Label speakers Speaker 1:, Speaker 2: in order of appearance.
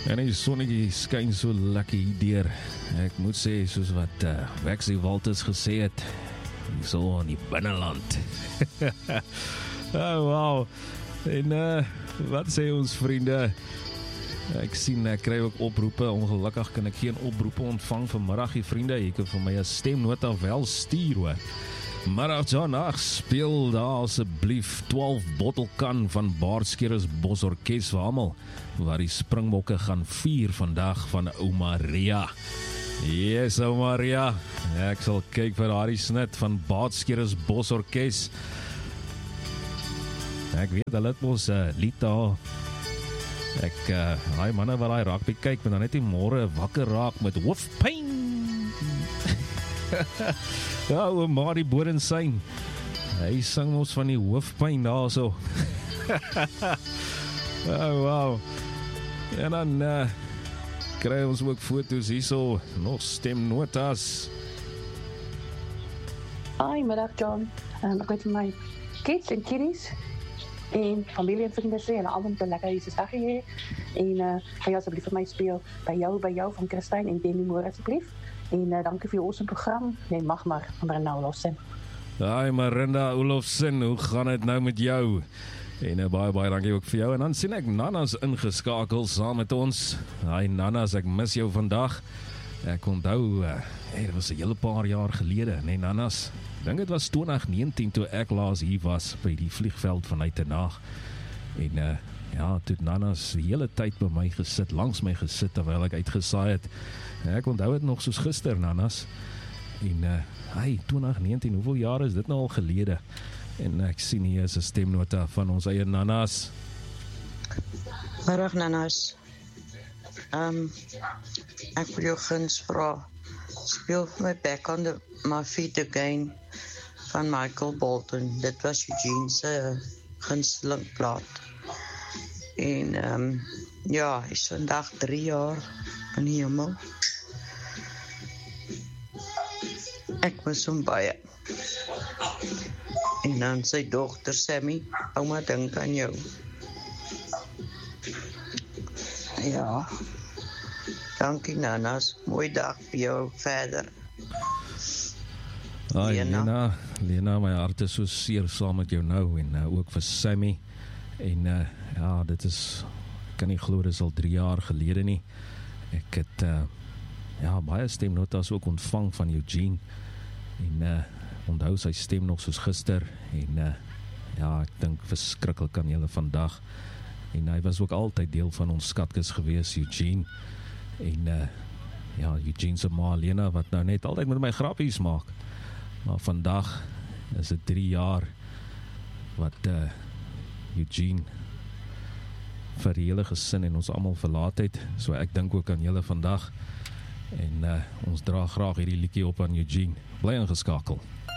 Speaker 1: En die sonnetjie skyn so lekker hier deur. Ek moet sê, soos wat Wexie Walters gesê het, so in die binneland. Oh, wow. En wat sê ons vriende? Ek sien, ek kry ook oproepe. Ongelukkig kan ek geen oproepe ontvang vanmiddag, die vriende. Jy kan vir my 'n stemnota wel stuur, hoor. Middag John, speel daar asseblief 12 bottelkan van Baardskeres Bos Orkes vir almal, waar die Springbokke gaan vier vandag van Ouma Ria. Yes, Ouma Ria. Ek sal kyk vir daardie snit van Baardskeres Bos Orkes. Ek weet, hulle het ons lied daar. Hy manne wat hy rugby kyk, maar dan net die môre wakker raak met hoofpyn. Ja, oom Marie Bodensyn, hy sing ons van die hoofpyn daar so. Oh, wow. En dan kry ons ook foto's hier so, nog stemnotas.
Speaker 2: Hi, middag John. Ek weet vir my kids en kiddies en familie en vriende sê, hulle album te lekker Jesus dag hê. En kan jy asseblief vir my speel by jou van Christine en Demi Moore asseblief. En dankie vir jou awesome program. Jy mag maar, Marinda Olofsen.
Speaker 1: Hi Marinda Olofsen, hoe gaan dit nou met jou? En baie dankie ook vir jou. En dan sien ek Nana's ingeskakel saam met ons. Hi Nana's, ek mis jou vandag. Ek onthou, dit was 'n hele paar jaar gelede, nee Nana's. Ek dink dit was 2019 toe ek laas hier was by die vliegveld van Uitenhaag. En ja, toe Nana's die hele tyd by my gesit, langs my gesit terwyl ek uitgesaai het. Ek onthou het nog soos gister, Nanas. En 2019, hoeveel jaar is dit nou al gelede? En ek sien hier is 'n stemnota van ons eie Nanas.
Speaker 3: Middag Nanas. Ek wil jou guns vra. Speel vir my Back on My Feet Again van Michael Bolton. Dit was Eugene se gunsteling plaat. En ja, hy is vandag 3 jaar in die hemel. Ek mis hom baie. En dan sy dogter Sammy, ouma dink aan jou. Ja. Dankie Nanas, mooi dag vir jou verder.
Speaker 1: Lena, my hart is so seer saam met jou nou, en ook vir Sammy. En ja, dit is, ek kan nie glo, dit is al 3 jaar gelede nie. Ek het baie stemnotas ook ontvang van Eugene. En onthou sy stem nog soos gister. En ek dink verskriklik aan julle vandag. En hy was ook altyd deel van ons skatkis gewees, Eugene. En Eugene se ma Lena, wat nou net altyd met my grappies maak. Maar vandag is dit 3 jaar wat Eugene vir die hele gesin en ons almal verlaat het. So ek dink ook aan julle vandag. En ons dra graag hierdie liedjie op aan Eugene. Bly ingeskakel.